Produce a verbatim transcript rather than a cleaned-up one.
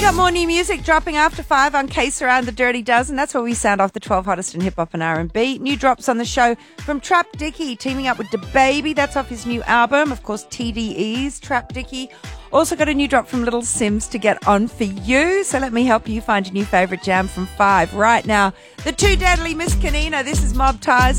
got more new music dropping after five on K Surround the Dirty Dozen. That's where we sound off the twelve hottest in hip-hop and R and B. New drops on the show from Trap Dicky, teaming up with DaBaby. That's off his new album. Of course, T D E's Trap Dicky. Also got a new drop from Little Sims to get on for you. So let me help you find your new favourite jam from five right now. The Too Deadly Miss Canino. This is Mob Ties.